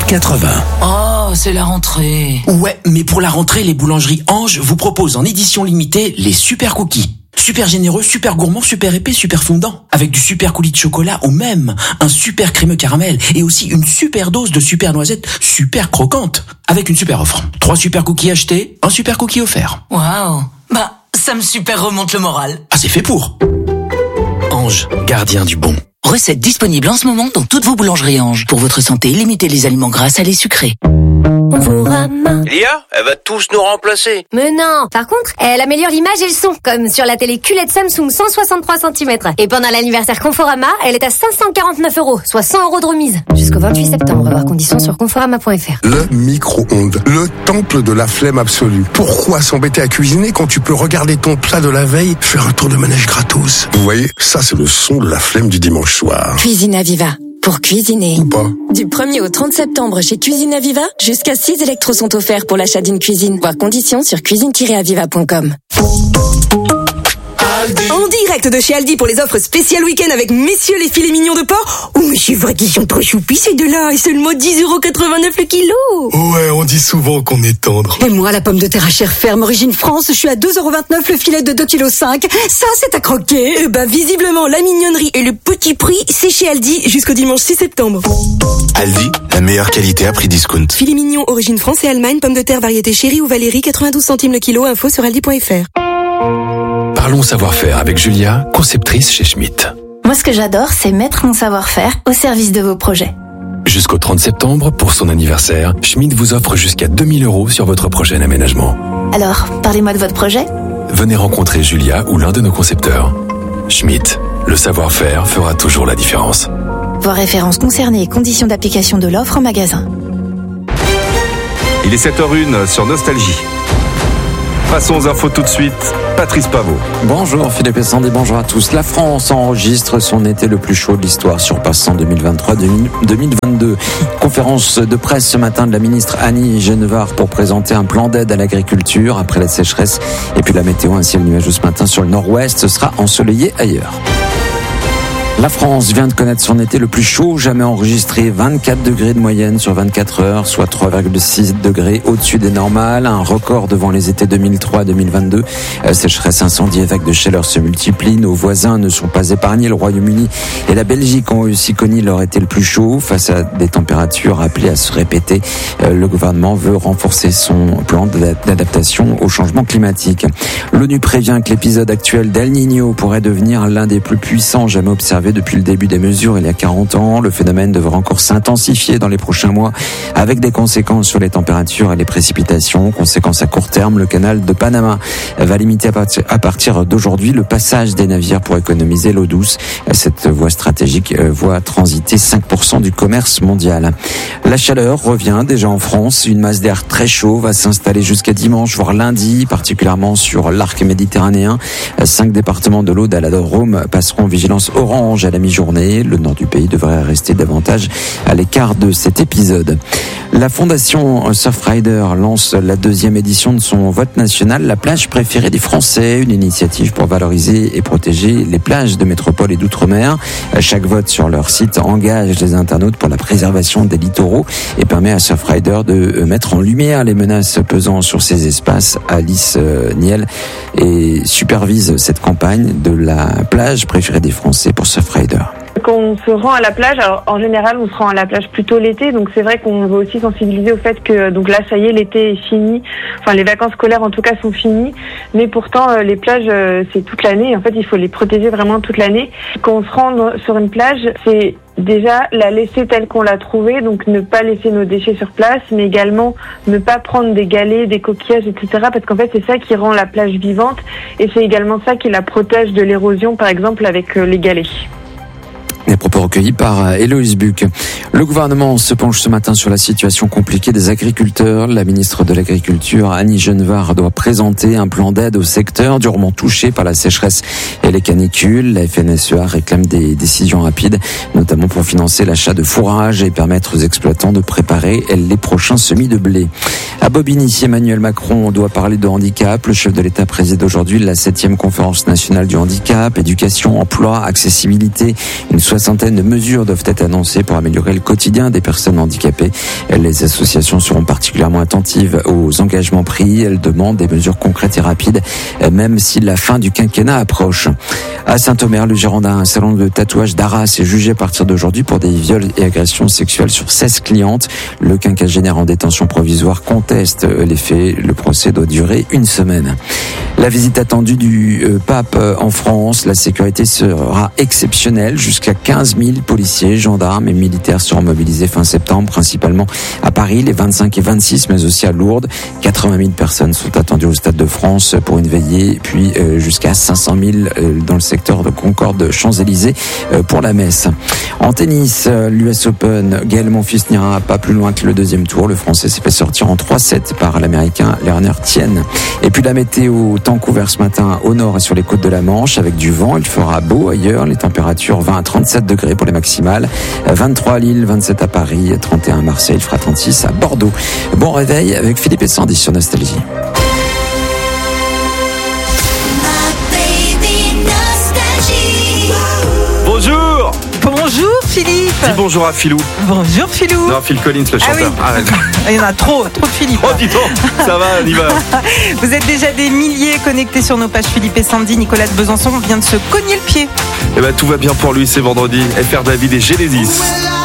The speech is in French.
7,80. Oh, c'est la rentrée. Ouais, mais pour la rentrée, les boulangeries Ange vous proposent en édition limitée les super cookies. Super généreux, super gourmand, super épais, super fondant. Avec du super coulis de chocolat ou même un super crémeux caramel. Et aussi une super dose de super noisettes super croquantes. Avec une super offre. 3 super cookies achetés, un super cookie offert. Waouh. Bah, ça me super remonte le moral. Ah, c'est fait pour. Ange, gardien du bon. Recette disponible en ce moment dans toutes vos boulangeries Ange. Pour votre santé, limitez les aliments gras, salés, sucrés. Lia, elle va tous nous remplacer. Mais non. Par contre, elle améliore l'image et le son, comme sur la télé QLED Samsung 163 cm. Et pendant l'anniversaire Conforama, elle est à 549 €, soit 100 € de remise. Jusqu'au 28 septembre, voir conditions sur conforama.fr. Le micro-ondes, le temple de la flemme absolue. Pourquoi s'embêter à cuisiner quand tu peux regarder ton plat de la veille, faire un tour de manège gratos? Vous voyez, ça c'est le son de la flemme du dimanche soir. Cuisine Aviva. Pour cuisiner. Ou pas. Du 1er au 30 septembre chez Cuisine Aviva, jusqu'à 6 électros sont offerts pour l'achat d'une cuisine. Voir conditions sur cuisine-aviva.com. En direct de chez Aldi pour les offres spéciales week-end avec messieurs les filets mignons de porc. Oh, mais c'est vrai qu'ils sont trop choupis ces deux-là. Et seulement 10,89 € le kilo. Ouais, on dit souvent qu'on est tendre. Et moi, la pomme de terre à chair ferme origine France, je suis à 2,29 € le filet de 2,5 kg. Ça, c'est à croquer. Et ben, visiblement, la mignonnerie et le petit prix, c'est chez Aldi jusqu'au dimanche 6 septembre. Aldi, la meilleure qualité à prix discount. Filet mignon origine France et Allemagne, pomme de terre variété chérie ou Valérie, 92 centimes le kilo. Info sur aldi.fr. Parlons savoir-faire avec Julia, conceptrice chez Schmitt. Moi, ce que j'adore, c'est mettre mon savoir-faire au service de vos projets. Jusqu'au 30 septembre, pour son anniversaire, Schmitt vous offre jusqu'à 2 000 € sur votre prochain aménagement. Alors, parlez-moi de votre projet. Venez rencontrer Julia ou l'un de nos concepteurs. Schmitt, le savoir-faire fera toujours la différence. Voir références concernées et conditions d'application de l'offre en magasin. Il est 7h01 sur Nostalgie. Passons aux infos tout de suite. Patrice Pavot. Bonjour Philippe et Sandy, bonjour à tous. La France enregistre son été le plus chaud de l'histoire, surpassant 2023-2022. Conférence de presse ce matin de la ministre Annie Genevard pour présenter un plan d'aide à l'agriculture après la sécheresse. Et puis la météo, un ciel nuageux ce matin sur le nord-ouest, ce sera ensoleillé ailleurs. La France vient de connaître son été le plus chaud jamais enregistré, 24 degrés de moyenne sur 24 heures, soit 3,6 degrés au-dessus des normales, un record devant les étés 2003-2022. Sécheresse, incendie et vagues de chaleur se multiplient, nos voisins ne sont pas épargnés, le Royaume-Uni et la Belgique ont aussi connu leur été le plus chaud. Face à des températures appelées à se répéter, le gouvernement veut renforcer son plan d'adaptation au changement climatique. L'ONU prévient que l'épisode actuel d'El Niño pourrait devenir l'un des plus puissants jamais observés depuis le début des mesures il y a 40 ans. Le phénomène devrait encore s'intensifier dans les prochains mois avec des conséquences sur les températures et les précipitations. Conséquences à court terme, le canal de Panama va limiter à partir d'aujourd'hui le passage des navires pour économiser l'eau douce. Cette voie stratégique voit transiter 5% du commerce mondial. La chaleur revient déjà en France. Une masse d'air très chaud va s'installer jusqu'à dimanche, voire lundi, particulièrement sur l'arc méditerranéen. 5 départements de l'Aude à la Drôme passeront en vigilance orange à la mi-journée. Le nord du pays devrait rester davantage à l'écart de cet épisode. La fondation Surfrider lance la 2e édition de son vote national, la plage préférée des Français, une initiative pour valoriser et protéger les plages de métropole et d'outre-mer. Chaque vote sur leur site engage les internautes pour la préservation des littoraux et permet à Surfrider de mettre en lumière les menaces pesant sur ces espaces. Alice Niel et supervise cette campagne de la plage préférée des Français pour Surfrider. Quand on se rend à la plage, alors en général on se rend à la plage plutôt l'été, donc c'est vrai qu'on veut aussi sensibiliser au fait que donc là ça y est, l'été est fini, enfin les vacances scolaires en tout cas sont finies, mais pourtant les plages c'est toute l'année, en fait il faut les protéger vraiment toute l'année. Quand on se rend sur une plage, c'est déjà la laisser telle qu'on l'a trouvée, donc ne pas laisser nos déchets sur place, mais également ne pas prendre des galets, des coquillages, etc. Parce qu'en fait c'est ça qui rend la plage vivante et c'est également ça qui la protège de l'érosion par exemple avec les galets. Les propos recueillis par Héloïse Buc. Le gouvernement se penche ce matin sur la situation compliquée des agriculteurs. La ministre de l'Agriculture, Annie Genevard, doit présenter un plan d'aide au secteur durement touché par la sécheresse et les canicules. La FNSEA réclame des décisions rapides, notamment pour financer l'achat de fourrage et permettre aux exploitants de préparer les prochains semis de blé. À Bobigny, Emmanuel Macron doit parler de handicap. Le chef de l'État préside aujourd'hui la 7e conférence nationale du handicap. Éducation, emploi, accessibilité. Une soixantaine de mesures doivent être annoncées pour améliorer le quotidien des personnes handicapées. Les associations seront particulièrement attentives aux engagements pris. Elles demandent des mesures concrètes et rapides, même si la fin du quinquennat approche. À Saint-Omer, le gérant d'un salon de tatouage d'Arras est jugé à partir d'aujourd'hui pour des viols et agressions sexuelles sur 16 clientes. Le quinquagénaire en détention provisoire conteste les faits. Le procès doit durer une semaine. La visite attendue du pape en France, la sécurité sera exceptionnelle. Jusqu'à 15 000 policiers, gendarmes et militaires seront mobilisés fin septembre, principalement à Paris, les 25 et 26, mais aussi à Lourdes. 80 000 personnes sont attendues au Stade de France pour une veillée, puis jusqu'à 500 000 dans le secteur de Concorde, Champs-Élysées pour la messe. En tennis, l'US Open, Gaël Monfils n'ira pas plus loin que le deuxième tour. Le Français s'est fait sortir en 3-7 par l'Américain Lerner Tien. Et puis la météo, temps couvert ce matin au nord et sur les côtes de la Manche avec du vent. Il fera beau ailleurs. Les températures 20 à 37 degrés pour les maximales. 23 à Lille, 27 à Paris, 31 à Marseille, il fera 36 à Bordeaux. Bon réveil avec Philippe et Sandy sur Nostalgie. Bonjour. Bonjour Philippe. Dis bonjour à Philou. Bonjour Philou. Non, Phil Collins, le chanteur. Ah oui. Il y en a trop de Philippe. Oh, dis donc, ça va, on y va. Vous êtes déjà des milliers connectés sur nos pages Philippe et Sandy. Nicolas de Besançon vient de se cogner le pied. Eh ben, tout va bien pour lui, c'est vendredi. FR David et Genesis.